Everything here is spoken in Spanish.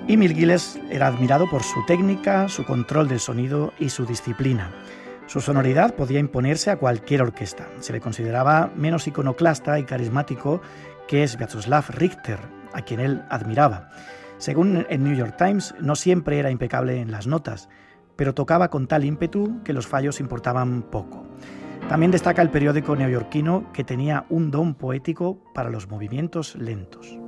Emil Gilels era admirado por su técnica, su control del sonido y su disciplina. Su sonoridad podía imponerse a cualquier orquesta. Se le consideraba menos iconoclasta y carismático que Sviatoslav Richter, a quien él admiraba. Según el New York Times, no siempre era impecable en las notas, pero tocaba con tal ímpetu que los fallos importaban poco. También destaca el periódico neoyorquino que tenía un don poético para los movimientos lentos.